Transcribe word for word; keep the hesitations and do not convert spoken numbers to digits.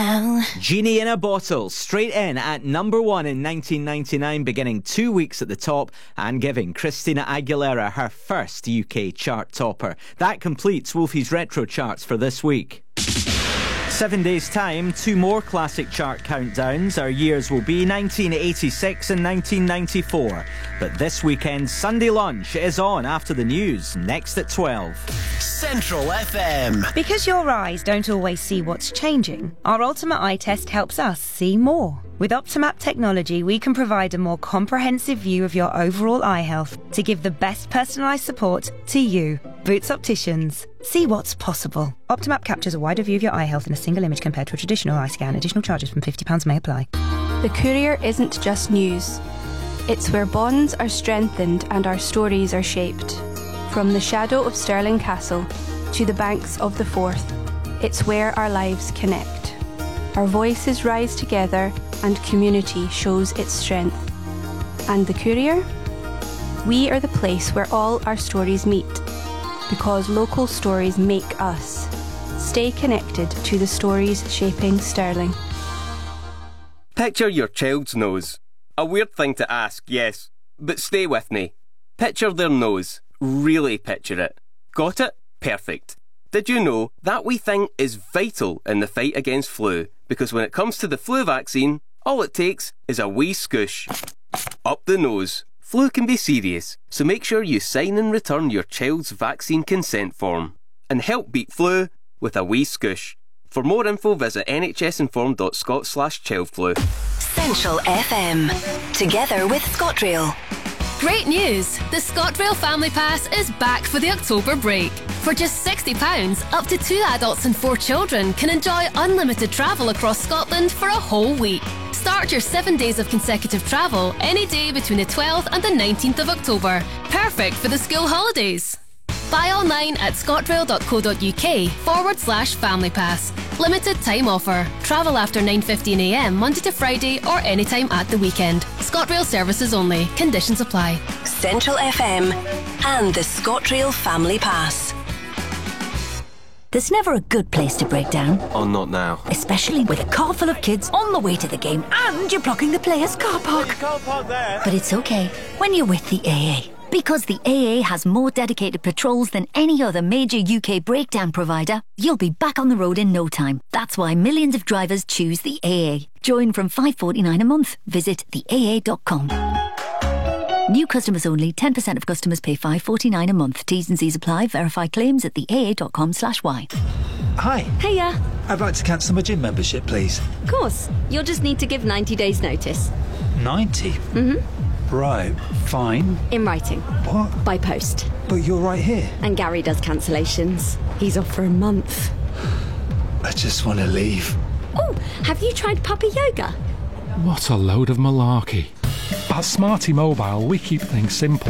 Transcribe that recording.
Genie in a Bottle, straight in at number one in nineteen ninety-nine, beginning two weeks at the top and giving Christina Aguilera her first U K chart topper. That completes Wolfie's retro charts for this week. Seven days' time, two more classic chart countdowns. Our years will be nineteen eighty-six and nineteen ninety-four. But this weekend's Sunday Lunch is on after the news, next at twelve. Central F M. Because your eyes don't always see what's changing, our Ultimate Eye Test helps us see more. With Optimap technology, we can provide a more comprehensive view of your overall eye health to give the best personalised support to you. Boots Opticians. See what's possible. Optimap captures a wider view of your eye health in a single image compared to a traditional eye scan. Additional charges from fifty pounds may apply. The Courier isn't just news. It's where bonds are strengthened and our stories are shaped. From the shadow of Stirling Castle to the banks of the Forth, it's where our lives connect. Our voices rise together and community shows its strength. And the Courier? We are the place where all our stories meet, because local stories make us. Stay connected to the stories shaping Stirling. Picture your child's nose. A weird thing to ask, yes, but stay with me. Picture their nose. Really picture it. Got it? Perfect. Did you know that wee thing is vital in the fight against flu? Because when it comes to the flu vaccine, all it takes is a wee scoosh. Up the nose. Flu can be serious, so make sure you sign and return your child's vaccine consent form. And help beat flu with a wee scoosh. For more info, visit nhsinform.scot slash childflu. Central F M. Together with ScotRail. Great news! The ScotRail Family Pass is back for the October break. For just sixty pounds, up to two adults and four children can enjoy unlimited travel across Scotland for a whole week. Start your seven days of consecutive travel any day between the twelfth and the nineteenth of October. Perfect for the school holidays. Buy online at scotrail.co.uk forward slash family pass. Limited time offer. Travel after nine fifteen a m Monday to Friday or anytime at the weekend. ScotRail services only. Conditions apply. Central F M and the ScotRail Family Pass. There's never a good place to break down. Oh, not now. Especially with a car full of kids on the way to the game and you're blocking the players' car park. Car park there. But it's okay when you're with the A A. Because the A A has more dedicated patrols than any other major U K breakdown provider, you'll be back on the road in no time. That's why millions of drivers choose the A A. Join from five pounds forty-nine a month. Visit the A A dot com. New customers only. ten percent of customers pay five pounds forty-nine a month. T's and C's apply. Verify claims at the A A dot com slash Y. Hi. Hiya. I'd like to cancel my gym membership, please. Of course. You'll just need to give ninety days notice. ninety? Mm-hmm. Right, fine. In writing. What? By post. But you're right here. And Gary does cancellations. He's off for a month. I just want to leave. Oh, have you tried puppy yoga? What a load of malarkey. At Smarty Mobile, we keep things simple.